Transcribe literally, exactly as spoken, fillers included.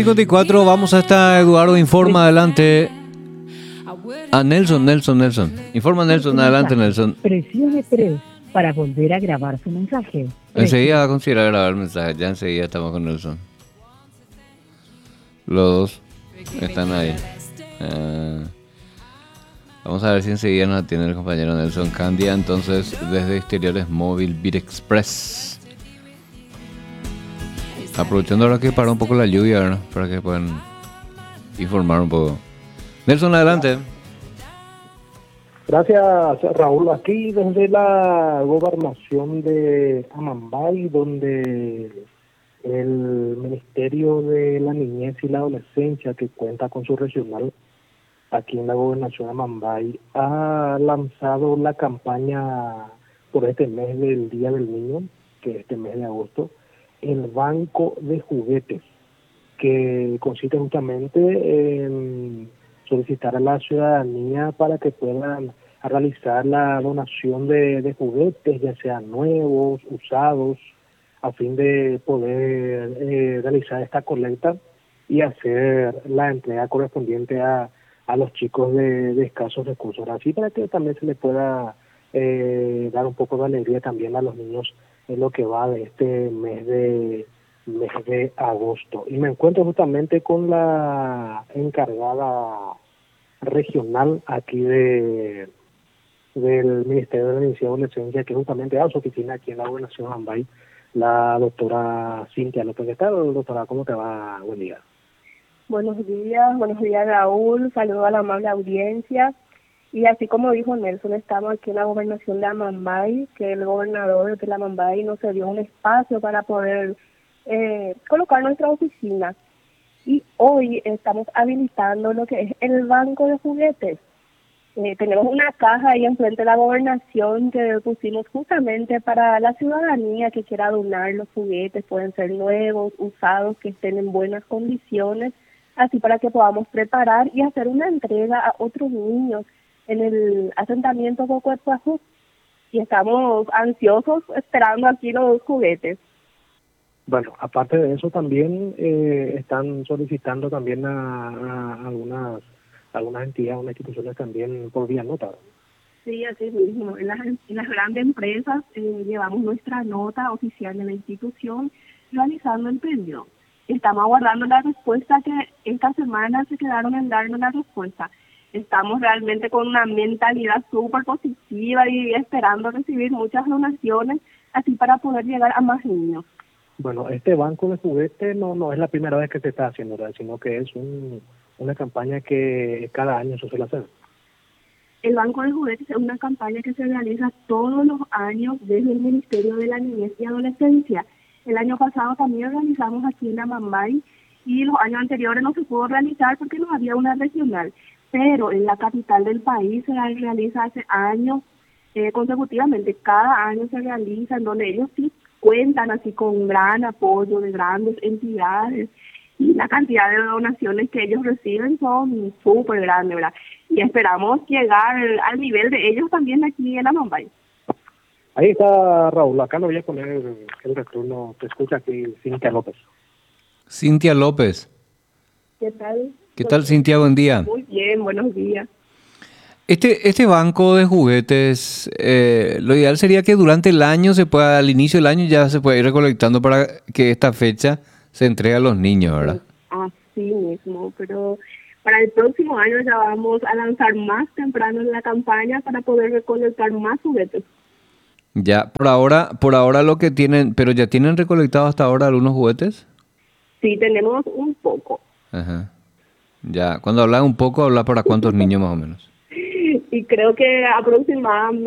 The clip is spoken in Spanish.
cincuenta y cuatro, vamos hasta Eduardo Informa, adelante. A Nelson, Nelson, Nelson. Informa Nelson, adelante Nelson. Presione tres para volver a grabar su mensaje. Enseguida va a considerar grabar el mensaje, ya enseguida estamos con Nelson. Los dos están ahí. Uh, vamos a ver si enseguida nos atiende el compañero Nelson Candia, entonces desde Exteriores Móvil Bit Express. Aprovechando ahora que paró un poco la lluvia, ¿verdad? Para que puedan informar un poco. Nelson, adelante. Gracias, Raúl. Aquí desde la gobernación de Amambay, donde el Ministerio de la Niñez y la Adolescencia, que cuenta con su regional aquí en la gobernación de Amambay, ha lanzado la campaña por este mes del Día del Niño, que es este mes de agosto, el Banco de Juguetes, que consiste justamente en solicitar a la ciudadanía para que puedan realizar la donación de, de juguetes, ya sean nuevos, usados, a fin de poder eh, realizar esta colecta y hacer la entrega correspondiente a, a los chicos de, de escasos recursos. Así para que también se le pueda eh, dar un poco de alegría también a los niños en lo que va de este mes de mes de agosto. Y me encuentro justamente con la encargada regional aquí de del Ministerio de la Niñez y Adolescencia, que justamente a su oficina aquí en la gobernación de Amambay, la doctora Cintia López. ¿Qué tal, doctora? ¿Cómo te va? Buen día. Buenos días, buenos días, Raúl. Saludo a la amable audiencia. Y así como dijo Nelson, estamos aquí en la gobernación de Amambay, que el gobernador de la Amambay nos dio un espacio para poder eh, colocar nuestra oficina. Y hoy estamos habilitando lo que es el banco de juguetes. Eh, tenemos una caja ahí enfrente de la gobernación que pusimos justamente para la ciudadanía que quiera donar los juguetes, pueden ser nuevos, usados, que estén en buenas condiciones, así para que podamos preparar y hacer una entrega a otros niños en el asentamiento Cocoetpajú. Y estamos ansiosos esperando aquí los juguetes. Bueno, aparte de eso también eh, están solicitando también a, a algunas algunas entidades, unas instituciones también por vía nota. Sí, así mismo. En las, en las grandes empresas eh, llevamos nuestra nota oficial de la institución realizando el pedido. Estamos aguardando la respuesta, que esta semana se quedaron en darnos la respuesta. Estamos realmente con una mentalidad súper positiva y esperando recibir muchas donaciones, así para poder llegar a más niños. Bueno, este banco de juguetes no no es la primera vez que se está haciendo, ¿verdad? Sino que es un, una campaña que cada año se suele hacer. El Banco de Juguetes es una campaña que se realiza todos los años desde el Ministerio de la Niñez y Adolescencia. El año pasado también realizamos aquí en Amambay y los años anteriores no se pudo realizar porque no había una regional. Pero en la capital del país se realiza hace años eh, consecutivamente. Cada año se realiza, en donde ellos sí cuentan así con gran apoyo de grandes entidades y la cantidad de donaciones que ellos reciben son súper grandes, ¿verdad? Y esperamos llegar al nivel de ellos también aquí en Amambay. Ahí está Raúl, acá lo voy a poner el retorno, te escucha aquí Cintia López. Cintia López. ¿Qué tal? ¿Qué tal, Cintia? Buen día. Muy bien, buenos días. Este, este banco de juguetes, eh, lo ideal sería que durante el año se pueda, al inicio del año ya se pueda ir recolectando para que esta fecha se entregue a los niños, ¿verdad? Así mismo, pero para el próximo año ya vamos a lanzar más temprano en la campaña para poder recolectar más juguetes. Ya, por ahora, por ahora lo que tienen, pero ya tienen recolectado hasta ahora algunos juguetes. Sí, tenemos un poco. Ajá. Ya, cuando habla un poco, habla para cuántos niños más o menos. Y creo que aproximadamente